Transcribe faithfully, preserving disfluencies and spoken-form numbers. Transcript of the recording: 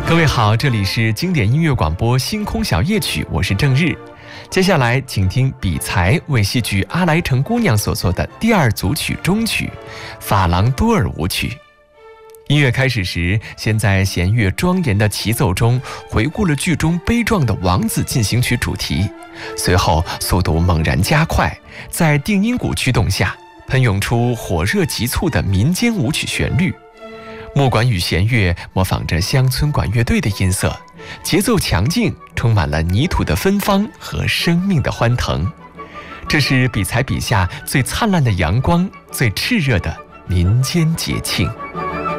各位好，这里是经典音乐广播星空小夜曲，我是郑日。接下来请听比才为戏剧《阿莱城姑娘》所作的第二组曲中曲《法郎多尔舞曲》。音乐开始时，先在弦乐庄严的齐奏中回顾了剧中悲壮的王子进行曲主题，随后速度猛然加快，在定音鼓驱动下喷涌出火热急促的民间舞曲旋律。木管与弦乐模仿着乡村管乐队的音色，节奏强劲，充满了泥土的芬芳和生命的欢腾。这是比才笔下最灿烂的阳光，最炽热的民间节庆。